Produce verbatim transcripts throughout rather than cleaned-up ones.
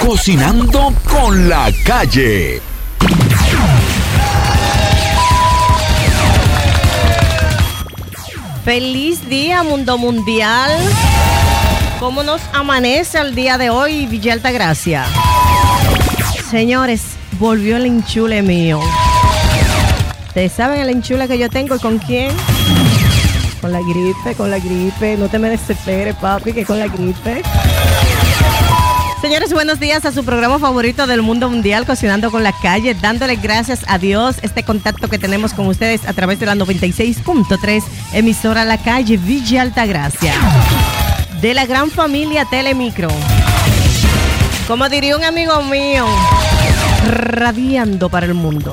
Cocinando con la Calle. Feliz día, mundo mundial. ¿Cómo nos amanece el día de hoy, Villa Altagracia? Señores, volvió el enchule mío. ¿Ustedes saben el enchule que yo tengo y con quién? Con la gripe, con la gripe. No te me desesperes, papi, que con la gripe. Señores, buenos días a su programa favorito del mundo mundial, Cocinando con la Calle, dándole gracias a Dios este contacto que tenemos con ustedes a través de la noventa y seis punto tres, emisora La Calle, Villa Altagracia, de la gran familia Telemicro. Como diría un amigo mío, radiando para el mundo.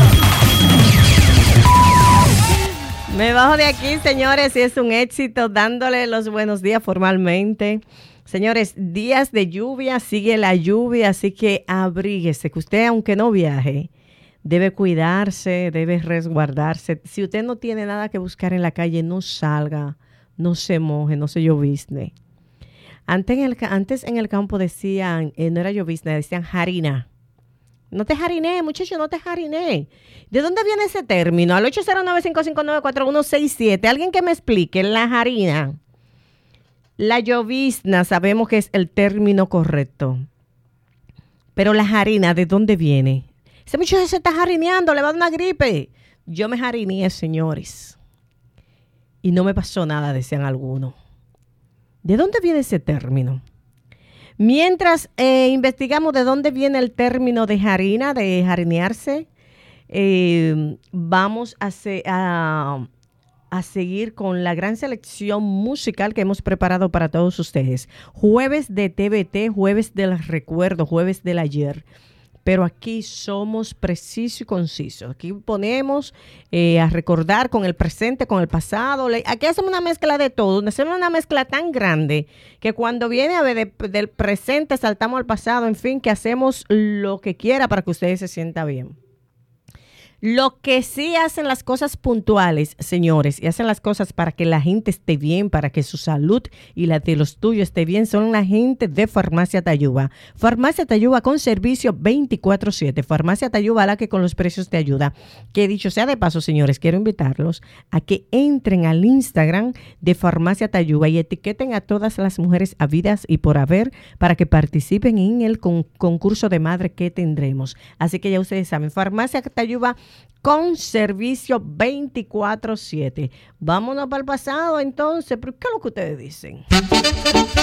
Me bajo de aquí, señores, y es un éxito dándole los buenos días formalmente. Señores, días de lluvia, sigue la lluvia, así que abríguese, que usted, aunque no viaje, debe cuidarse, debe resguardarse. Si usted no tiene nada que buscar en la calle, no salga, no se moje, no se llovizne. Antes en el, antes en el campo decían, eh, no era llovizne, decían jarina. No te jariné, muchacho, no te jariné. ¿De dónde viene ese término? Al ocho cero nueve, cinco cinco nueve, cuatro uno seis siete. Alguien que me explique, la jarina. La llovizna sabemos que es el término correcto. Pero la jarina, ¿de dónde viene? Ese muchacho se está jarineando, le va a dar una gripe. Yo me jarineé, señores. Y no me pasó nada, decían algunos. ¿De dónde viene ese término? Mientras eh, investigamos de dónde viene el término de jarina, de jarinearse, eh, vamos a, se, a, a seguir con la gran selección musical que hemos preparado para todos ustedes. Jueves de T V T, jueves del recuerdo, jueves del ayer. Pero aquí somos precisos y concisos. Aquí ponemos eh, a recordar con el presente, con el pasado. Aquí hacemos una mezcla de todo. Hacemos una mezcla tan grande que cuando viene a ver de, del presente saltamos al pasado. En fin, que hacemos lo que quiera para que ustedes se sientan bien. Lo que sí hacen las cosas puntuales, señores, y hacen las cosas para que la gente esté bien, para que su salud y la de los tuyos esté bien, son la gente de Farmacia Tayuba. Farmacia Tayuba con servicio veinticuatro siete. Farmacia Tayuba, la que con los precios te ayuda. Que dicho sea de paso, señores, quiero invitarlos a que entren al Instagram de Farmacia Tayuba y etiqueten a todas las mujeres habidas y por haber para que participen en el con- concurso de madre que tendremos. Así que ya ustedes saben, Farmacia Tayuba con servicio veinticuatro siete. Vámonos para el pasado entonces. ¿Pero qué es lo que ustedes dicen?